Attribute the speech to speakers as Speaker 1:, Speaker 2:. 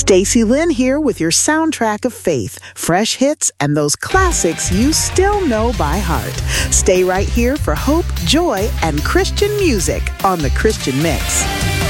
Speaker 1: Stacy Lynn here with your soundtrack of faith, fresh hits, and those classics you still know by heart. Stay right here for hope, joy, and Christian music on The Christian Mix.